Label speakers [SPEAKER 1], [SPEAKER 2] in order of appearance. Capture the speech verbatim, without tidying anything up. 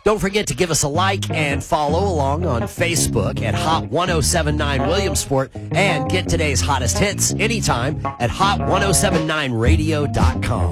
[SPEAKER 1] Don't forget to give us a like and follow along on Facebook at Hot ten seventy-nine Williamsport, and get today's hottest hits anytime at hot ten seventy-nine radio dot com.